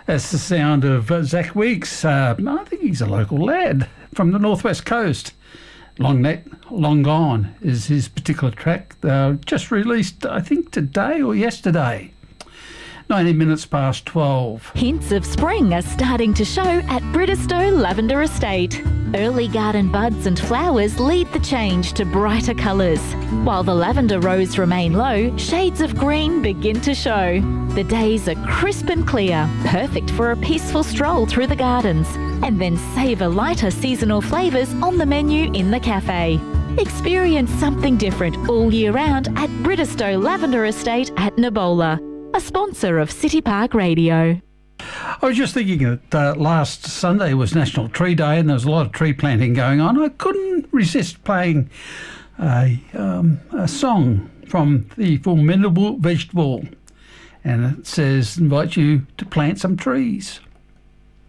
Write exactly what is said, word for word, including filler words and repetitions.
That's the sound of uh, Zach Weeks. Uh, I think he's a local lad from the northwest coast. Long Net, Long Gone is his particular track. Uh, just released, I think, today or yesterday. ninety minutes past twelve. Hints of spring are starting to show at Bridistow Lavender Estate. Early garden buds and flowers lead the change to brighter colours. While the lavender rows remain low, shades of green begin to show. The days are crisp and clear, perfect for a peaceful stroll through the gardens. And then savour lighter seasonal flavours on the menu in the cafe. Experience something different all year round at Bridistow Lavender Estate at Nabola, a sponsor of City Park Radio. I was just thinking that uh, last Sunday was National Tree Day and there was a lot of tree planting going on. I couldn't resist playing a, um, a song from the Formidable Vegetable, and it says, invite you to plant some trees.